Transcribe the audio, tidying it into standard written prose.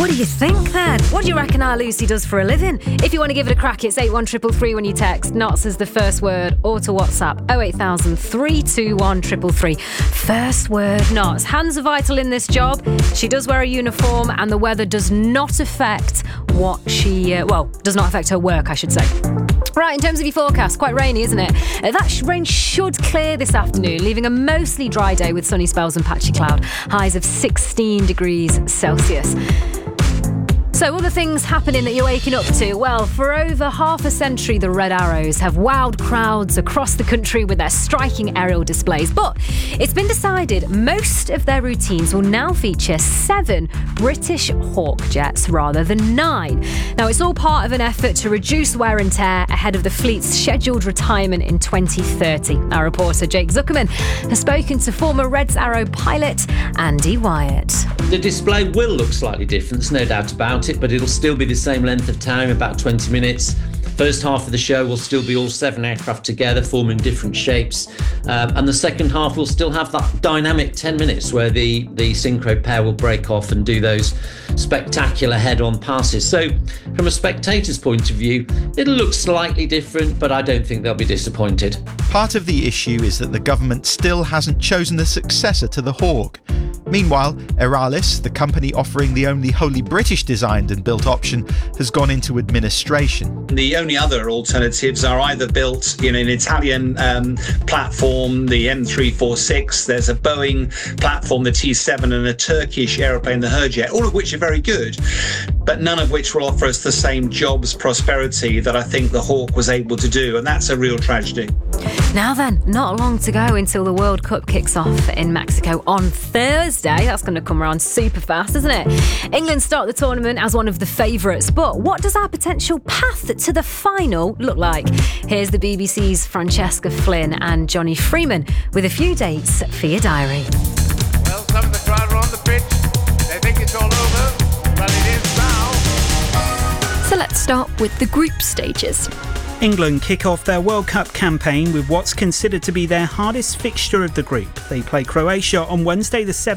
What do you think then? What do you reckon our Lucy does for a living? If you want to give it a crack, it's 81333 when you text NOTS as the first word, or to WhatsApp 08000 321 333. First word NOTS. Hands are vital in this job. She does wear a uniform and the weather does not affect what she... does not affect her work, I should say. Right, in terms of your forecast, quite rainy, isn't it? That rain should clear this afternoon, leaving a mostly dry day with sunny spells and patchy cloud. Highs of 16 degrees Celsius. So, other things happening that you're waking up to? Well, for over half a century, the Red Arrows have wowed crowds across the country with their striking aerial displays. But it's been decided most of their routines will now feature 7 British Hawk jets rather than 9. Now, it's all part of an effort to reduce wear and tear ahead of the fleet's scheduled retirement in 2030. Our reporter, Jake Zuckerman, has spoken to former Red Arrow pilot Andy Wyatt. The display will look slightly different, there's no doubt about it, but it'll still be the same length of time, about 20 minutes. First half of the show will still be all 7 aircraft together, forming different shapes. And the second half will still have that dynamic 10 minutes where the synchro pair will break off and do those spectacular head-on passes. So from a spectator's point of view, it'll look slightly different, but I don't think they'll be disappointed. Part of the issue is that the government still hasn't chosen the successor to the Hawk. Meanwhile, Aeralis, the company offering the only wholly British designed and built option, has gone into administration. The only other alternatives are either built in an Italian platform, the M346, there's a Boeing platform, the T7, and a Turkish aeroplane, the Hurjet, all of which are very good, but none of which will offer us the same jobs prosperity that I think the Hawk was able to do, and that's a real tragedy. Now then, not long to go until the World Cup kicks off in Mexico on Thursday. That's going to come around super fast, isn't it? England start the tournament as one of the favourites, but what does our potential path to the final look like? Here's the BBC's Francesca Flynn and Johnny Freeman with a few dates for your diary. Well, some of the crowd are on the pitch. They think it's all over, but it is now. So let's start with the group stages. England kick off their World Cup campaign with what's considered to be their hardest fixture of the group. They play Croatia on Wednesday the 7th.